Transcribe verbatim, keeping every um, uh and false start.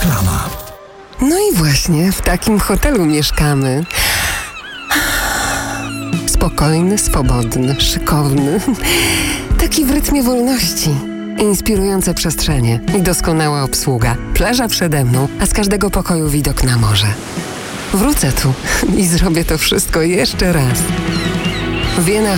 Reklama. No i właśnie w takim hotelu mieszkamy. Spokojny, swobodny, szykowny. Taki w rytmie wolności. Inspirujące przestrzenie i doskonała obsługa. Plaża przede mną, a z każdego pokoju widok na morze. Wrócę tu i zrobię to wszystko jeszcze raz. Wiena